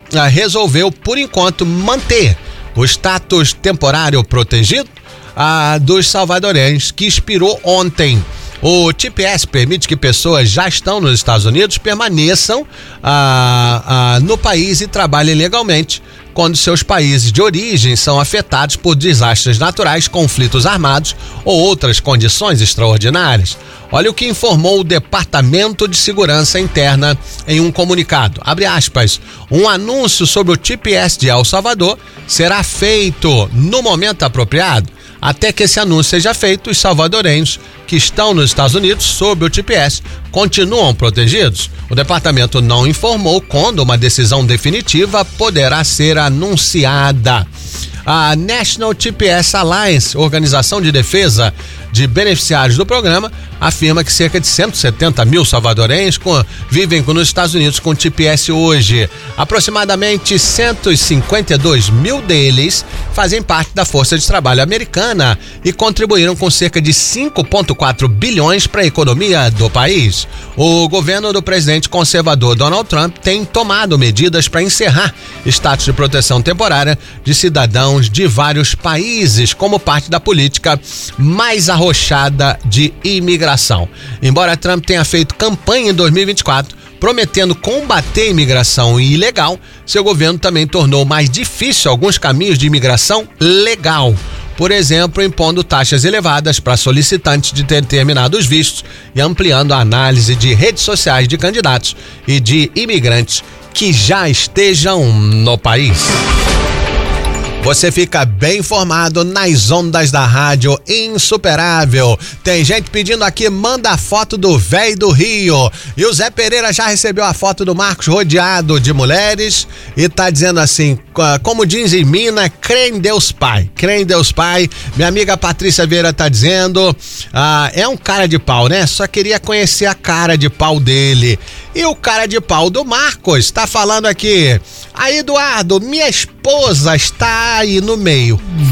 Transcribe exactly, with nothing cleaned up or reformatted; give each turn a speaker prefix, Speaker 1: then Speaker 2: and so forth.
Speaker 1: ah, resolveu, por enquanto, manter o status temporário protegido ah, dos salvadorenhos, que expirou ontem. O T P S permite que pessoas já estão nos Estados Unidos permaneçam ah, ah, no país e trabalhem legalmente quando seus países de origem são afetados por desastres naturais, conflitos armados ou outras condições extraordinárias. Olha o que informou o Departamento de Segurança Interna em um comunicado. Abre aspas. Um anúncio sobre o T P S de El Salvador será feito no momento apropriado. Até que esse anúncio seja feito, os salvadorenhos que estão nos Estados Unidos sob o T P S continuam protegidos. O departamento não informou quando uma decisão definitiva poderá ser anunciada. A National T P S Alliance, organização de defesa de beneficiários do programa, afirma que cerca de cento e setenta mil salvadorenhos com, vivem nos Estados Unidos com T P S hoje. Aproximadamente cento e cinquenta e dois mil deles fazem parte da força de trabalho americana e contribuíram com cerca de cinco vírgula quatro bilhões para a economia do país. O governo do presidente conservador Donald Trump tem tomado medidas para encerrar status de proteção temporária de cidadãos de vários países como parte da política mais arrochada de imigração. Embora Trump tenha feito campanha em dois mil e vinte e quatro prometendo combater a imigração ilegal, seu governo também tornou mais difícil alguns caminhos de imigração legal. Por exemplo, impondo taxas elevadas para solicitantes de determinados vistos e ampliando a análise de redes sociais de candidatos e de imigrantes que já estejam no país. Você fica bem informado nas ondas da rádio Insuperável. Tem gente pedindo aqui, manda a foto do véi do Rio. E o Zé Pereira já recebeu a foto do Marcos rodeado de mulheres e tá dizendo assim, como diz em Minas, crê em Deus Pai. Crê em Deus Pai. Minha amiga Patrícia Vieira tá dizendo, ah, é um cara de pau, né? Só queria conhecer a cara de pau dele. E o cara de pau do Marcos tá falando aqui, aí Eduardo, minha esposa está aí no meio.